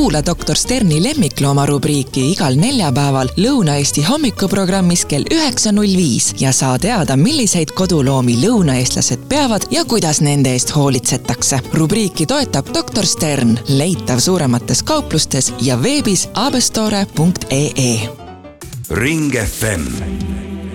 Kuula Dr. Sterni lemmiklooma rubriiki igal neljapäeval Lõuna-Eesti hommikuprogrammis kell 9.05 ja saa teada, milliseid koduloomi lõunaeestlased peavad ja kuidas nende eest hoolitsetakse. Rubriiki toetab Dr. Stern, leitav suuremates kauplustes ja veebis abestore.ee. Ring FM